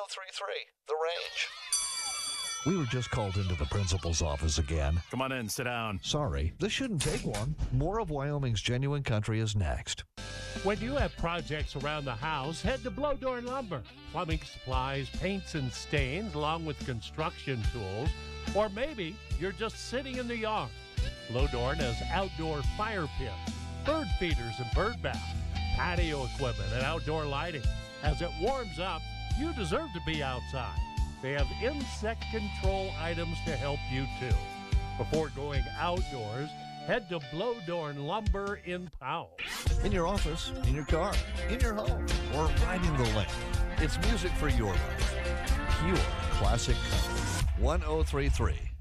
1033, The Range. We were just called into the principal's office again. Come on in, sit down. Sorry, this shouldn't take long. More of Wyoming's Genuine Country is next. When you have projects around the house, head to Blowdorn Lumber. Plumbing supplies, paints and stains, along with construction tools. Or maybe you're just sitting in the yard. Blowdorn has outdoor fire pits, bird feeders and bird baths, patio equipment and outdoor lighting. As it warms up, you deserve to be outside. They have insect control items to help you too. Before going outdoors, head to Blowdorn Lumber in Powell. In your office, in your car, in your home, or riding the lake. It's music for your life. Pure classic country. 1033